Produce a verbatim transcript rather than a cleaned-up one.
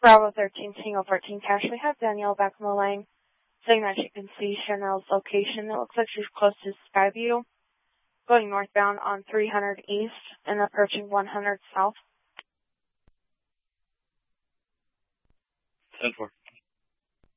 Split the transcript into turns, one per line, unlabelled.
Bravo thirteen, Tango fourteen Cash. We have Danielle back on the line saying that she can see Chanel's location. It looks like she's close to Skyview, going northbound on three hundred East and approaching one hundred South.
ten four.